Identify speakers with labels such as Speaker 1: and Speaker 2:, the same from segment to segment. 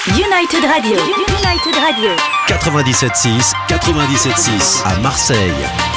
Speaker 1: United Radio. United Radio.
Speaker 2: 97.6 à Marseille.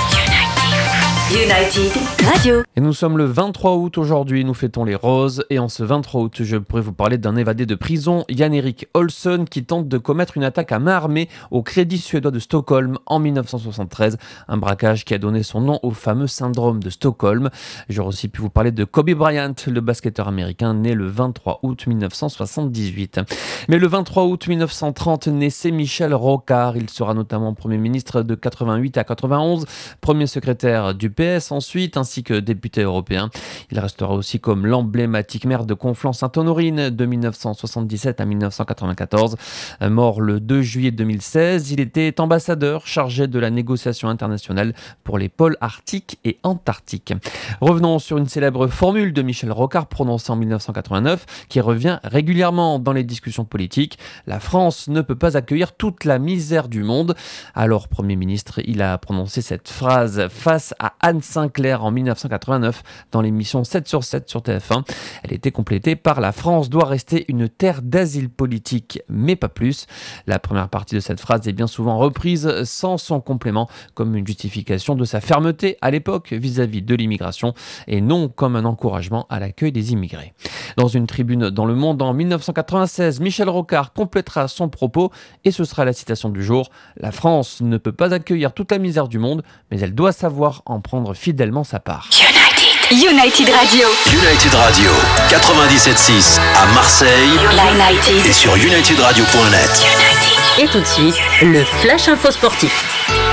Speaker 1: United Radio.
Speaker 3: Et nous sommes le 23 août aujourd'hui, nous fêtons les roses et en ce 23 août, je pourrais vous parler d'un évadé de prison, Jan-Erik Olsson, qui tente de commettre une attaque à main armée au Crédit suédois de Stockholm en 1973, un braquage qui a donné son nom au fameux syndrome de Stockholm. J'aurais aussi pu vous parler de Kobe Bryant, le basketteur américain né le 23 août 1978. Mais le 23 août 1930 naissait Michel Rocard, il sera notamment Premier ministre de 88 à 91, premier secrétaire du PS ensuite, ainsi que député européen. Il restera aussi comme l'emblématique maire de Conflans-Sainte-Honorine de 1977 à 1994. Mort le 2 juillet 2016, il était ambassadeur chargé de la négociation internationale pour les pôles arctiques et antarctiques. Revenons sur une célèbre formule de Michel Rocard prononcée en 1989 qui revient régulièrement dans les discussions politiques. La France ne peut pas accueillir toute la misère du monde. Alors, Premier ministre, il a prononcé cette phrase face à Anne Sinclair en 1989 dans l'émission 7 sur 7 sur TF1. Elle était complétée par « La France doit rester une terre d'asile politique, mais pas plus ». La première partie de cette phrase est bien souvent reprise sans son complément comme une justification de sa fermeté à l'époque vis-à-vis de l'immigration et non comme un encouragement à l'accueil des immigrés. Dans une tribune dans Le Monde en 1996, Michel Rocard complétera son propos et ce sera la citation du jour. « La France ne peut pas accueillir toute la misère du monde, mais elle doit savoir en prendre fidèlement sa part. »
Speaker 1: United Radio.
Speaker 2: United Radio 97.6 à Marseille.
Speaker 1: United.
Speaker 2: Et sur unitedradio.net.
Speaker 1: Et tout de suite, le Flash Info Sportif.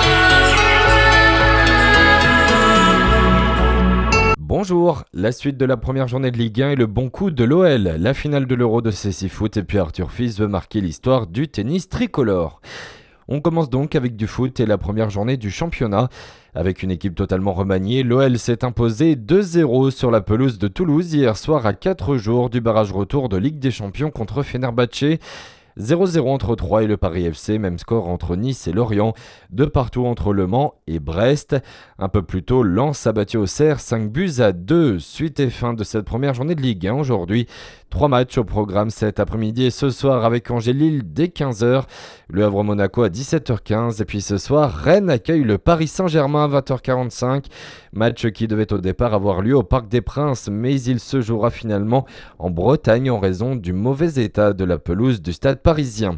Speaker 4: Bonjour, la suite de la première journée de Ligue 1 et le bon coup de l'OL. La finale de l'Euro de CC Foot et puis Arthur Fils veut marquer l'histoire du tennis tricolore. On commence donc avec du foot et la première journée du championnat. Avec une équipe totalement remaniée, l'OL s'est imposé 2-0 sur la pelouse de Toulouse hier soir à 4 jours du barrage retour de Ligue des Champions contre Fenerbahçe. 0-0 entre Troyes et le Paris FC, même score entre Nice et Lorient, de partout entre Le Mans et Brest. Un peu plus tôt, Lens a battu Auxerre 5-2. Suite et fin de cette première journée de Ligue 1 aujourd'hui. 3 matchs au programme cet après-midi et ce soir avec Angers-Lille dès 15h, Le Havre-Monaco à 17h15 et puis ce soir, Rennes accueille le Paris Saint-Germain à 20h45. Match qui devait au départ avoir lieu au Parc des Princes, mais il se jouera finalement en Bretagne en raison du mauvais état de la pelouse du stade parisien.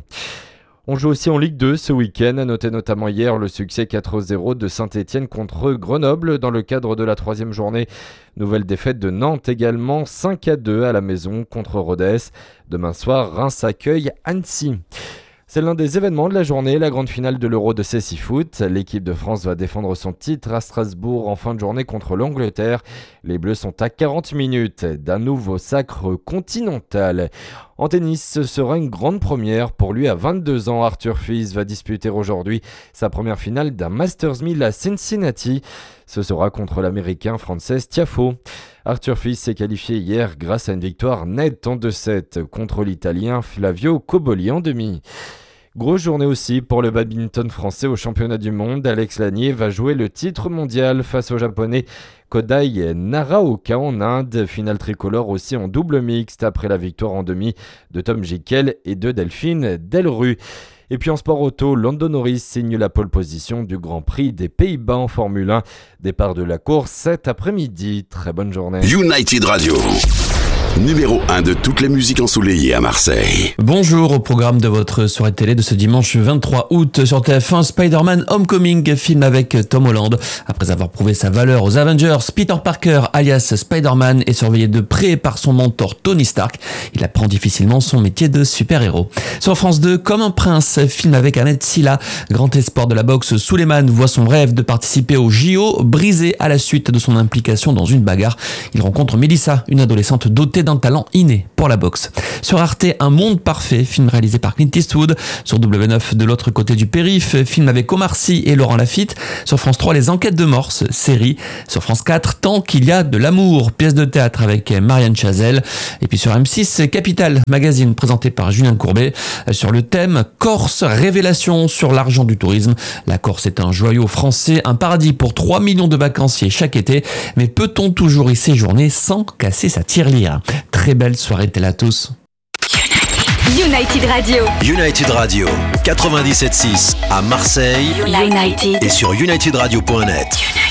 Speaker 4: On joue aussi en Ligue 2 ce week-end, à noter notamment hier le succès 4-0 de Saint-Etienne contre Grenoble dans le cadre de la 3e journée. Nouvelle défaite de Nantes également, 5-2 à la maison contre Rodez. Demain soir, Reims accueille Annecy. C'est l'un des événements de la journée, la grande finale de l'Euro de CC Foot. L'équipe de France va défendre son titre à Strasbourg en fin de journée contre l'Angleterre. Les Bleus sont à 40 minutes d'un nouveau sacre continental. En tennis, ce sera une grande première pour lui à 22 ans. Arthur Fils va disputer aujourd'hui sa première finale d'un Masters 1000 à Cincinnati. Ce sera contre l'Américain Frances Tiafoe. Arthur Fils s'est qualifié hier grâce à une victoire nette en 2-7 contre l'Italien Flavio Cobolli en demi. Grosse journée aussi pour le badminton français au championnat du monde. Alex Lanier va jouer le titre mondial face au japonais Kodai Naraoka en Inde. Finale tricolore aussi en double mixte après la victoire en demi de Tom Jikel et de Delphine Delru. Et puis en sport auto, Lando Norris signe la pole position du Grand Prix des Pays-Bas en Formule 1. Départ de la course cet après-midi. Très bonne journée.
Speaker 2: United Radio. Numéro 1 de toutes les musiques ensoleillées à Marseille.
Speaker 3: Bonjour, au programme de votre soirée télé de ce dimanche 23 août sur TF1, Spider-Man Homecoming, film avec Tom Holland. Après avoir prouvé sa valeur aux Avengers, Peter Parker, alias Spider-Man, est surveillé de près par son mentor Tony Stark. Il apprend difficilement son métier de super-héros. Sur France 2, Comme un prince, film avec Annette Silla. Grand espoir de la boxe, Souleymane voit son rêve de participer au JO brisé à la suite de son implication dans une bagarre. Il rencontre Mélissa, une adolescente dotée d'un talent inné pour la boxe. Sur Arte, Un monde parfait, film réalisé par Clint Eastwood. Sur W9, De l'autre côté du périph', film avec Omar Sy et Laurent Lafitte. Sur France 3, Les enquêtes de Morse, série. Sur France 4, Tant qu'il y a de l'amour, pièce de théâtre avec Marianne Chazelle. Et puis sur M6, Capital, magazine présenté par Julien Courbet. Sur le thème Corse, révélation sur l'argent du tourisme. La Corse est un joyau français, un paradis pour 3 millions de vacanciers chaque été. Mais peut-on toujours y séjourner sans casser sa tirelire ? Très belle soirée telle à tous.
Speaker 5: United Radio.
Speaker 6: United Radio 97.6 à Marseille
Speaker 5: United.
Speaker 6: et sur united radio.net.